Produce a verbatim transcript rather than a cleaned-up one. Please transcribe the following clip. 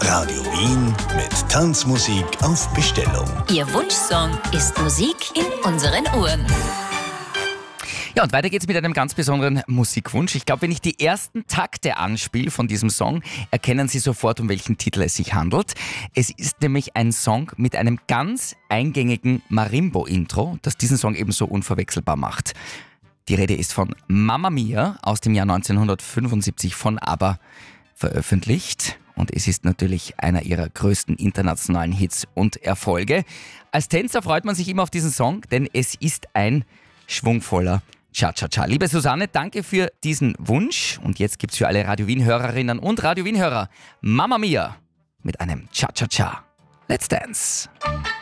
Radio Wien mit Tanzmusik auf Bestellung. Ihr Wunschsong ist Musik in unseren Ohren. Ja, und weiter geht's mit einem ganz besonderen Musikwunsch. Ich glaube, wenn ich die ersten Takte anspiele von diesem Song, erkennen Sie sofort, um welchen Titel es sich handelt. Es ist nämlich ein Song mit einem ganz eingängigen Marimbo-Intro, das diesen Song ebenso unverwechselbar macht. Die Rede ist von Mamma Mia aus dem Jahr neunzehnhundertfünfundsiebzig von ABBA veröffentlicht. Und es ist natürlich einer ihrer größten internationalen Hits und Erfolge. Als Tänzer freut man sich immer auf diesen Song, denn es ist ein schwungvoller Cha-Cha-Cha. Liebe Susanne, danke für diesen Wunsch. Und jetzt gibt's für alle Radio Wien-Hörerinnen und Radio Wien-Hörer Mamma Mia mit einem Cha-Cha-Cha. Let's dance!